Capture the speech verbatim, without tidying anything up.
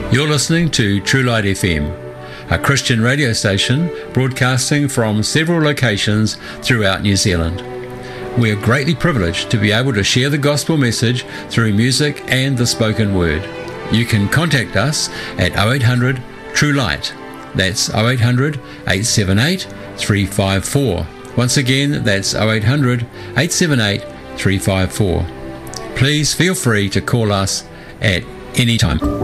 You're listening to True Light F M, a Christian radio station broadcasting from several locations throughout New Zealand. We are greatly privileged to be able to share the gospel message through music and the spoken word. You can contact us at oh eight hundred True Light. That's oh eight hundred, eight seven eight, three five four. Once again, that's oh eight hundred, eight seven eight, three five four. Please feel free to call us at any time.